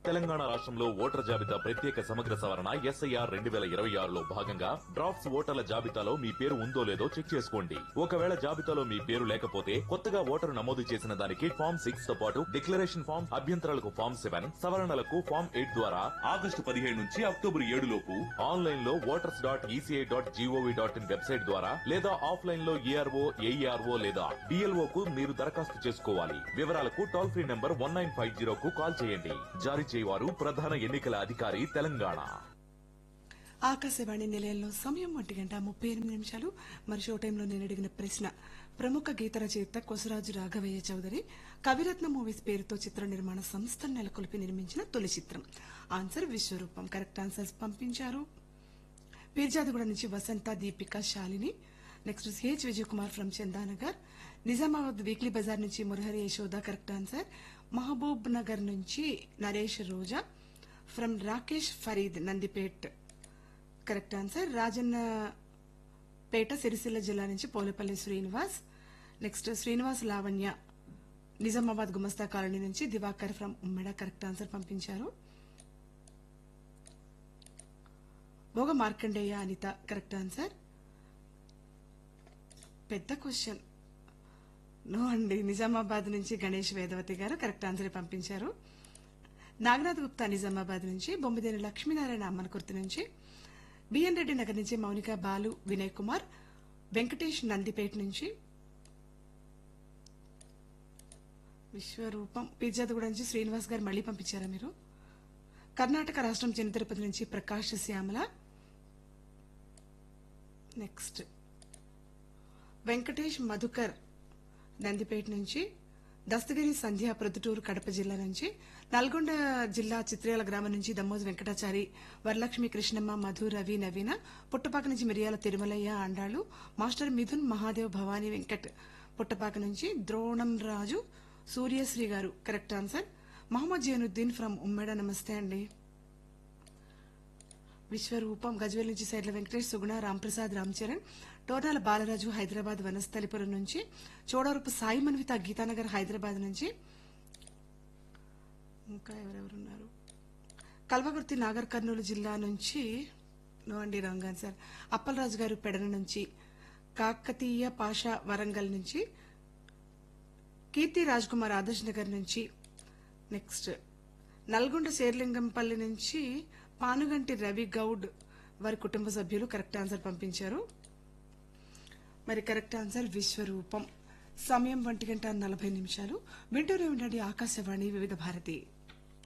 తెలంగాణ రాష్ట్రంలో ఓటర్ జాబితా ప్రత్యేక సమగ్ర సవరణ ఎస్ఐఆర్ 2026లో భాగంగా డ్రాఫ్ట్స్ ఓటర్ల జాబితాలో మీ పేరు ఉందో లేదో చెక్ చేసుకోండి. ఒకవేళ జాబితాలో మీ పేరు లేకపోతే కొత్తగా ఓటరు నమోదు చేసిన దానికి ఫామ్ 6 తో పాటు డిక్లరేషన్ ఫామ్, అభ్యంతరాలకు ఫామ్ 7, సవరణలకు ఫామ్ 8 ద్వారా ఆగస్టు 15 నుంచి అక్టోబర్ 7 లోపు ఆన్లైన్ లో voters.eci.gov.in వెబ్సైట్ ద్వారా లేదా ఆఫ్లైన్ లో ఏఆర్ఓ, ఏఈఆర్ఓ లేదా డిఎల్ఓ కు మీరు దరఖాస్తు చేసుకోవాలి. వివరాలకు టోల్ ఫ్రీ నంబర్ 1950 కు కాల్ చేయండి. జారీ చేయవారు ప్రధాన ఎన్నికల అధికారి తెలంగాణ. ఆకాశవాణి నిలయంలో సమయం 1:38 మరి షో టైంలో నేను అడిగిన ప్రశ్న, ప్రముఖ గీత రచయిత కొసరాజు రాఘవయ్య చౌదరి కవిరత్న మూవీస్ పేరుతో చిత్ర నిర్మాణ సంస్థను నెలకొల్పి నిర్మించిన తొలి చిత్రం. ఆన్సర్ విశ్వరూపం. కరెక్ట్ ఆన్సర్స్ పంపించారు. పీర్జాదిగూడ నుంచి వసంత, Deepika, Shalini. Next H Vijay Kumar from Chandanagar. Nizamabad weekly Bazar నుంచి మురహరి యశోద. Correct answer. మహబూబ్ నగర్ నుంచి నరేష్ రోజా from Rakesh Farid Nandipet. Correct answer. Rajannapet Sircilla జిల్లా నుంచి పోలేపల్లి శ్రీనివాస్. నెక్స్ట్ శ్రీనివాస్ లావణ్య నిజామాబాద్ గుమస్తా కాలనీ నుంచి Diwakar from Ummeda. Correct answer పంపించారు. భోగ మార్కండేయ అనిత. Correct answer. పెద్ద క్వశ్చన్ నో అండి. నిజామాబాద్ నుంచి గణేష్ వేదవతి గారు కరెక్ట్ ఆన్సర్ పంపించారు. నాగనాథ్ గుప్తా నిజామాబాద్ నుంచి, బొమ్మిదేని లక్ష్మీనారాయణ అమ్మనకుర్తి నుంచి, బిఎన్ రెడ్డి నగర్ నుంచి మౌనిక, బాలు, వినయ్ కుమార్, వెంకటేష్ నందిపేట నుంచి, విశ్వరూపం పిజ్జాదిగూడ నుంచి శ్రీనివాస్ గారు మళ్లీ పంపించారా మీరు? కర్ణాటక రాష్ట్రం చిన్న తిరుపతి నుంచి ప్రకాష్ శ్యామల. నెక్స్ట్ వెంకటేష్ మధుకర్ నందిపేట నుంచి, దస్తగిరి సంధ్య ప్రొద్దుటూరు కడప జిల్లా నుంచి, నల్గొండ జిల్లా చిత్రేల గ్రామం నుంచి దమ్మోజు వెంకటాచారి, వరలక్ష్మి, కృష్ణమ్మ, మధు, రవి, నవీన, పుట్టపాక నుంచి మిరియాల తిరుమలయ్య, ఆండాళ్లు, మాస్టర్ మిథున్, మహాదేవ్, భవానీ, వెంకట్ పుట్టపాక నుంచి, ద్రోణం రాజు, సూర్యశ్రీ గారు. Correct answer. Mohammed Zainuddin from Ummeda. నమస్తే అండి. విశ్వరూపం గజ్వేల్ నుంచి సైడ్ల వెంకటేష్, సుగుణ, రాంప్రసాద్, రామ్చరణ్, టోర్నాల బాలరాజు హైదరాబాద్ వనస్థలిపురం నుంచి, చోడవరపు సాయి మన్విత గీతానగర్ హైదరాబాద్ నుంచి, ఇంకా ఎవరెవరున్నారు? కల్వకుర్తి నాగర్ కర్నూలు జిల్లా నుంచి నో అండి, రాంగ్ ఆన్సర్. అప్పలరాజు గారు పెడన నుంచి, కాకతీయ పాషా వరంగల్ నుంచి, కీర్తి రాజ్ కుమార్ ఆదర్శ్ నగర్ నుంచి, నెక్స్ట్ నల్గొండ శేర్లింగంపల్లి నుంచి పానుగంటి రవి గౌడ్ వారి కుటుంబ సభ్యులు కరెక్ట్ ఆన్సర్ పంపించారు. మరి కరెక్ట్ ఆన్సర్ విశ్వరూపం. సమయం 1:40 వింటూనే ఉండండి ఆకాశవాణి వివిధ భారతి.